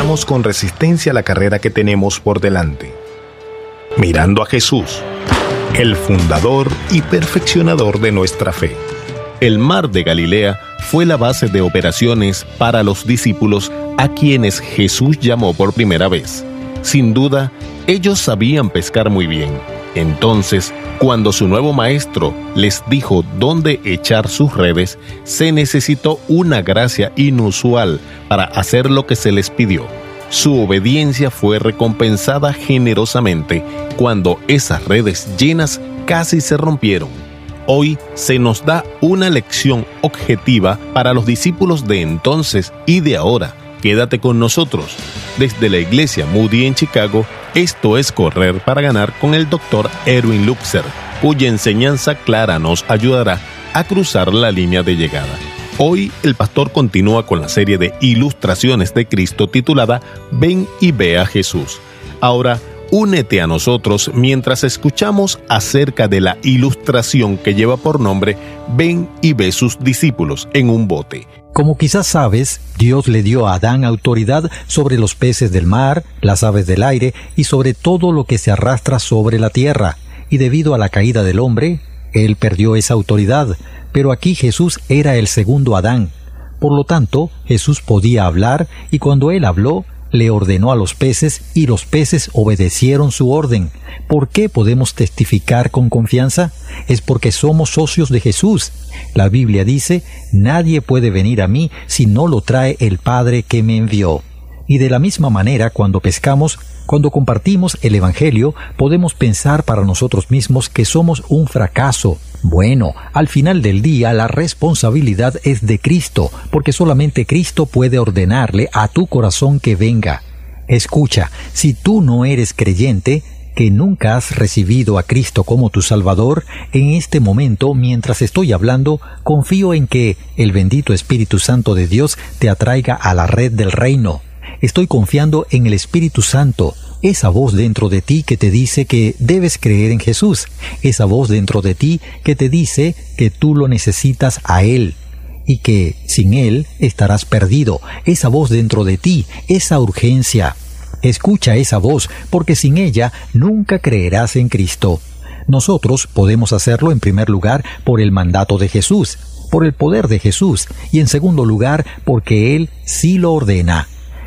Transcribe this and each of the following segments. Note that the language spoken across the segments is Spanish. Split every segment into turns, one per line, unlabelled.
enfrentamos con resistencia la carrera que tenemos por delante. Mirando a Jesús, el fundador y perfeccionador de nuestra fe. El mar de Galilea fue la base de operaciones para los discípulos a quienes Jesús llamó por primera vez. Sin duda, ellos sabían pescar muy bien. Entonces, cuando su nuevo maestro les dijo dónde echar sus redes, se necesitó una gracia inusual para hacer lo que se les pidió. Su obediencia fue recompensada generosamente cuando esas redes llenas casi se rompieron. Hoy se nos da una lección objetiva para los discípulos de entonces y de ahora. Quédate con nosotros. Desde la Iglesia Moody en Chicago, esto es Correr para Ganar con el Dr. Erwin Lutzer, cuya enseñanza clara nos ayudará a cruzar la línea de llegada. Hoy el pastor continúa con la serie de ilustraciones de Cristo titulada Ven y ve a Jesús. Ahora, únete a nosotros mientras escuchamos acerca de la ilustración que lleva por nombre Ven y ve sus discípulos en un bote.
Como quizás sabes, Dios le dio a Adán autoridad sobre los peces del mar, las aves del aire y sobre todo lo que se arrastra sobre la tierra. Y debido a la caída del hombre, él perdió esa autoridad. Pero aquí Jesús era el segundo Adán. Por lo tanto, Jesús podía hablar y cuando él habló, le ordenó a los peces y los peces obedecieron su orden. ¿Por qué podemos testificar con confianza? Es porque somos socios de Jesús. La Biblia dice, nadie puede venir a mí si no lo trae el Padre que me envió. Y de la misma manera, cuando pescamos, cuando compartimos el Evangelio, podemos pensar para nosotros mismos que somos un fracaso. Bueno, al final del día la responsabilidad es de Cristo, porque solamente Cristo puede ordenarle a tu corazón que venga. Escucha, si tú no eres creyente, que nunca has recibido a Cristo como tu Salvador, en este momento, mientras estoy hablando, confío en que el bendito Espíritu Santo de Dios te atraiga a la red del reino. Estoy confiando en el Espíritu Santo, esa voz dentro de ti que te dice que debes creer en Jesús, esa voz dentro de ti que te dice que tú lo necesitas a Él y que sin Él estarás perdido, esa voz dentro de ti, esa urgencia. Escucha esa voz, porque sin ella nunca creerás en Cristo. Nosotros podemos hacerlo en primer lugar por el mandato de Jesús, por el poder de Jesús, y en segundo lugar porque Él sí lo ordena.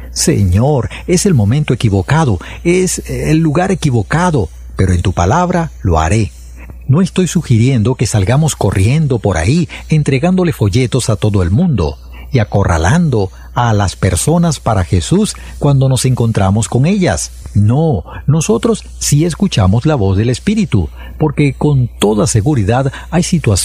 Señor, es el momento equivocado, es el lugar equivocado, pero en tu palabra lo haré. No estoy sugiriendo que salgamos corriendo por ahí, entregándole folletos a todo el mundo y acorralando a las personas para Jesús cuando nos encontramos con ellas. No, nosotros sí escuchamos la voz del Espíritu, porque con toda seguridad hay situaciones